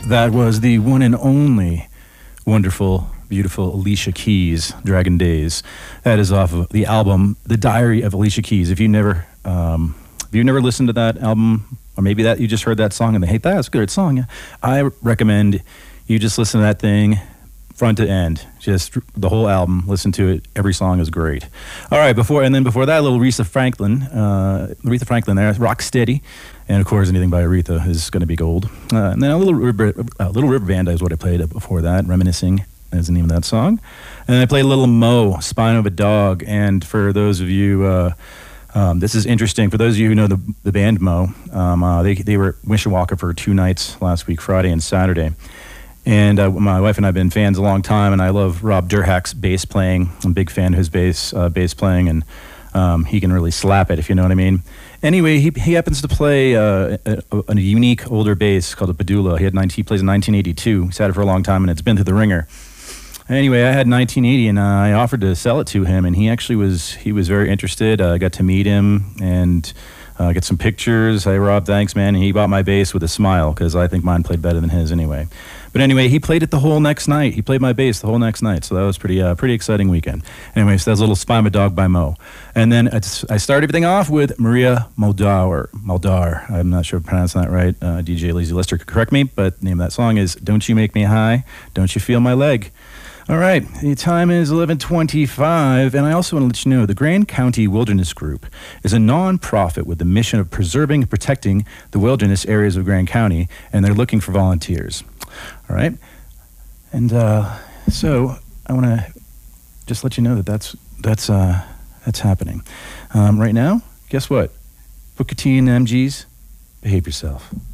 That was the one and only wonderful, beautiful Alicia Keys, Dragon Days. That is off of the album The Diary of Alicia Keys. If you never listened to that album, or maybe that you just heard that song and they hate that's a good song, yeah, I recommend you just listen to that thing front to end, just the whole album. Listen to it. Every song is great. All right, before that, a little Aretha Franklin there, Rock Steady, and of course anything by Aretha is going to be gold. And then a Little River Band is what I played before that. Reminiscing is the name of that song. And I played a little Mo, Spine of a Dog. And for those of you, this is interesting. For those of you who know the band Mo, they were at Mishawaka for 2 nights last week, Friday and Saturday. And my wife and I have been fans a long time, and I love Rob Durhack's bass playing. I'm a big fan of his bass playing, and he can really slap it, if you know what I mean. Anyway, he happens to play a unique older bass called a Padula. He plays in 1982. He's had it for a long time, and it's been through the ringer. Anyway, I had 1980, and I offered to sell it to him, and he was very interested. I got to meet him and get some pictures. Hey, Rob, thanks, man. And he bought my bass with a smile because I think mine played better than his anyway. But anyway, he played it the whole next night. He played my bass the whole next night, so that was pretty exciting weekend. Anyway, so that's a little Spine of a Dog by Mo. And then I started everything off with Maria Muldaur. I'm not sure if I'm pronouncing that right. DJ Lazy Lester could correct me, but the name of that song is Don't You Make Me High, Don't You Feel My Leg. All right, the time is 11:25, and I also want to let you know the Grand County Wilderness Group is a non-profit with the mission of preserving and protecting the wilderness areas of Grand County, and they're looking for volunteers. All right, and so I want to just let you know that that's happening right now. Guess what? Booker T and MGs, behave yourself.